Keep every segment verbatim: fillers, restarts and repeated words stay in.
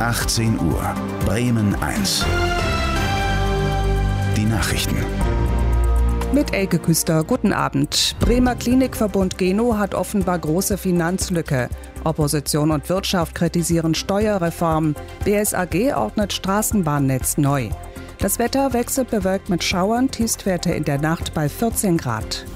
achtzehn Uhr, Bremen eins. Die Nachrichten. Mit Elke Küster, guten Abend. Bremer Klinikverbund Geno hat offenbar große Finanzlücke. Opposition und Wirtschaft kritisieren Steuerreform. B S A G ordnet Straßenbahnnetz neu. Das Wetter wechselt bewölkt mit Schauern, Tiefstwerte in der Nacht bei vierzehn Grad.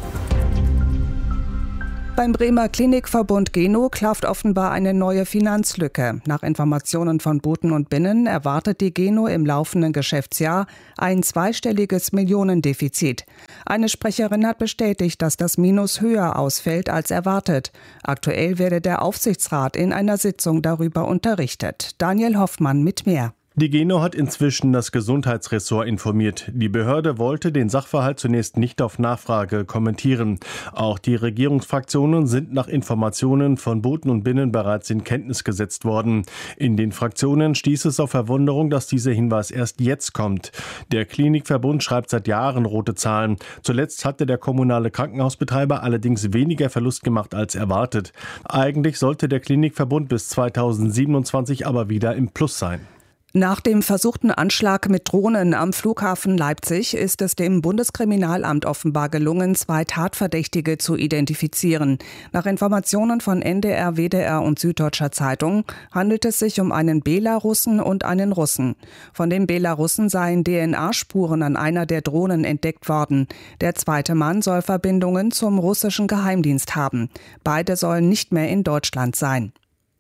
Beim Bremer Klinikverbund Geno klafft offenbar eine neue Finanzlücke. Nach Informationen von Boten und Binnen erwartet die Geno im laufenden Geschäftsjahr ein zweistelliges Millionendefizit. Eine Sprecherin hat bestätigt, dass das Minus höher ausfällt als erwartet. Aktuell werde der Aufsichtsrat in einer Sitzung darüber unterrichtet. Daniel Hoffmann mit mehr. Die Geno hat inzwischen das Gesundheitsressort informiert. Die Behörde wollte den Sachverhalt zunächst nicht auf Nachfrage kommentieren. Auch die Regierungsfraktionen sind nach Informationen von Boten und Binnen bereits in Kenntnis gesetzt worden. In den Fraktionen stieß es auf Verwunderung, dass dieser Hinweis erst jetzt kommt. Der Klinikverbund schreibt seit Jahren rote Zahlen. Zuletzt hatte der kommunale Krankenhausbetreiber allerdings weniger Verlust gemacht als erwartet. Eigentlich sollte der Klinikverbund bis zweitausendsiebenundzwanzig aber wieder im Plus sein. Nach dem versuchten Anschlag mit Drohnen am Flughafen Leipzig ist es dem Bundeskriminalamt offenbar gelungen, zwei Tatverdächtige zu identifizieren. Nach Informationen von N D R, W D R und Süddeutscher Zeitung handelt es sich um einen Belarussen und einen Russen. Von dem Belarussen seien D N A-Spuren an einer der Drohnen entdeckt worden. Der zweite Mann soll Verbindungen zum russischen Geheimdienst haben. Beide sollen nicht mehr in Deutschland sein.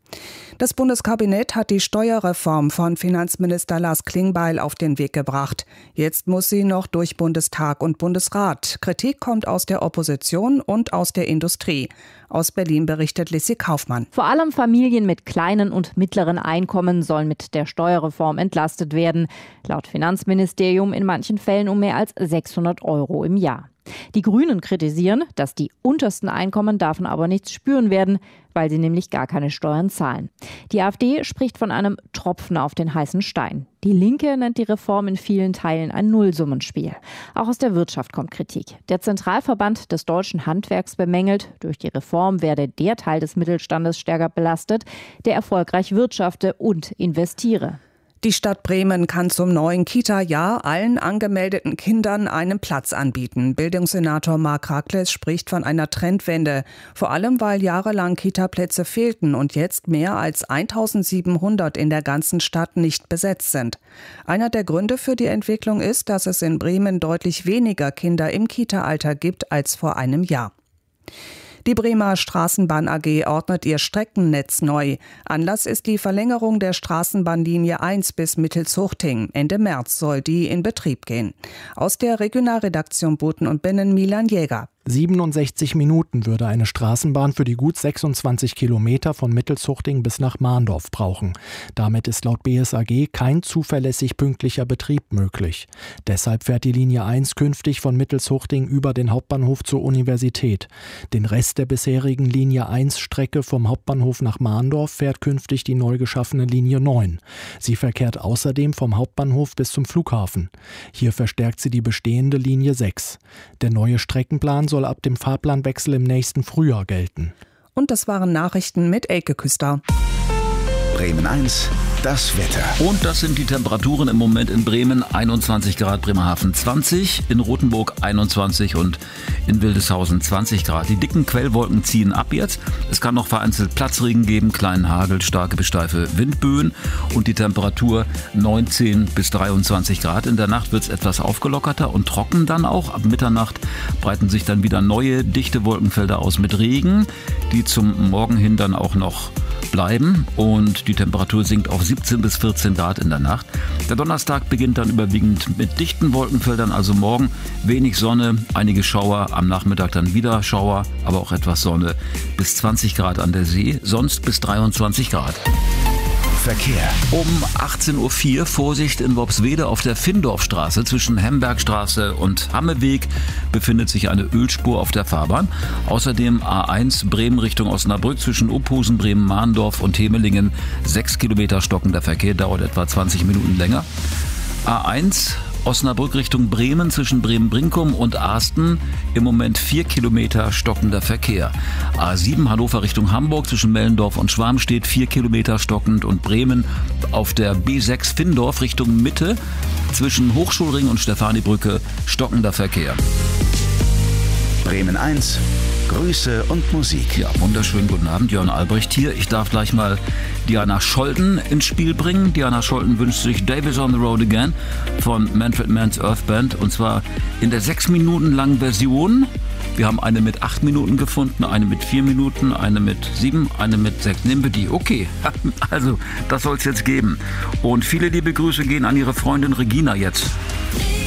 Das Bundeskabinett hat die Steuerreform von Finanzminister Lars Klingbeil auf den Weg gebracht. Jetzt muss sie noch durch Bundestag und Bundesrat. Kritik kommt aus der Opposition und aus der Industrie. Aus Berlin berichtet Lissy Kaufmann. Vor allem Familien mit kleinen und mittleren Einkommen sollen mit der Steuerreform entlastet werden. Laut Finanzministerium in manchen Fällen um mehr als sechshundert Euro im Jahr. Die Grünen kritisieren, dass die untersten Einkommen davon aber nichts spüren werden, weil sie nämlich gar keine Steuern zahlen. Die AfD spricht von einem Tropfen auf den heißen Stein. Die Linke nennt die Reform in vielen Teilen ein Nullsummenspiel. Auch aus der Wirtschaft kommt Kritik. Der Zentralverband des deutschen Handwerks bemängelt, durch die Reform werde der Teil des Mittelstandes stärker belastet, der erfolgreich wirtschafte und investiere. Die Stadt Bremen kann zum neuen Kita-Jahr allen angemeldeten Kindern einen Platz anbieten. Bildungssenator Marc Rakles spricht von einer Trendwende. Vor allem, weil jahrelang Kita-Plätze fehlten und jetzt mehr als eintausendsiebenhundert in der ganzen Stadt nicht besetzt sind. Einer der Gründe für die Entwicklung ist, dass es in Bremen deutlich weniger Kinder im Kita-Alter gibt als vor einem Jahr. Die Bremer Straßenbahn A G ordnet ihr Streckennetz neu. Anlass ist die Verlängerung der Straßenbahnlinie eins bis Mittelshuchting. Ende März soll die in Betrieb gehen. Aus der Regionalredaktion Boten und Binnen Milan Jäger. siebenundsechzig Minuten würde eine Straßenbahn für die gut sechsundzwanzig Kilometer von Mittelshuchting bis nach Mahndorf brauchen. Damit ist laut B S A G kein zuverlässig pünktlicher Betrieb möglich. Deshalb fährt die Linie eins künftig von Mittelshuchting über den Hauptbahnhof zur Universität. Den Rest der bisherigen Linie eins Strecke vom Hauptbahnhof nach Mahndorf fährt künftig die neu geschaffene Linie neun. Sie verkehrt außerdem vom Hauptbahnhof bis zum Flughafen. Hier verstärkt sie die bestehende Linie sechs. Der neue Streckenplan soll ab dem Fahrplanwechsel im nächsten Frühjahr gelten. Und das waren Nachrichten mit Elke Küster. Bremen eins, das Wetter. Und das sind die Temperaturen im Moment in Bremen. einundzwanzig Grad, Bremerhaven zwanzig, in Rothenburg einundzwanzig und in Wildeshausen zwanzig Grad. Die dicken Quellwolken ziehen ab jetzt. Es kann noch vereinzelt Platzregen geben, kleinen Hagel, starke bis steife Windböen und die Temperatur neunzehn bis dreiundzwanzig Grad. In der Nacht wird es etwas aufgelockerter und trocken dann auch. Ab Mitternacht breiten sich dann wieder neue dichte Wolkenfelder aus mit Regen, die zum Morgen hin dann auch noch bleiben und die Temperatur sinkt auf siebzehn bis vierzehn Grad in der Nacht. Der Donnerstag beginnt dann überwiegend mit dichten Wolkenfeldern, also morgen wenig Sonne, einige Schauer, am Nachmittag dann wieder Schauer, aber auch etwas Sonne, bis zwanzig Grad an der See, sonst bis dreiundzwanzig Grad. Verkehr. Um achtzehn Uhr vier Vorsicht in Worpswede auf der Findorfstraße zwischen Hembergstraße und Hammeweg befindet sich eine Ölspur auf der Fahrbahn. Außerdem A eins Bremen Richtung Osnabrück zwischen Uphusen, Bremen-Mahndorf und Hemelingen. Sechs Kilometer stockender Verkehr, dauert etwa zwanzig Minuten länger. A eins Osnabrück Richtung Bremen zwischen Bremen-Brinkum und Arsten im Moment vier Kilometer stockender Verkehr. A sieben Hannover Richtung Hamburg zwischen Mellendorf und Schwarmstedt vier Kilometer stockend und Bremen auf der B sechs Findorf Richtung Mitte zwischen Hochschulring und Stefanibrücke stockender Verkehr. Bremen eins, Grüße und Musik. Ja, wunderschönen guten Abend, Jörn Albrecht hier. Ich darf gleich mal Diana Scholten ins Spiel bringen. Diana Scholten wünscht sich Davis on the Road Again von Manfred Mann's Earth Band und zwar in der sechs Minuten langen Version. Wir haben eine mit acht Minuten gefunden, eine mit vier Minuten, eine mit sieben, eine mit sechs. Nehmen wir die. Okay, also das soll es jetzt geben. Und viele liebe Grüße gehen an ihre Freundin Regina jetzt.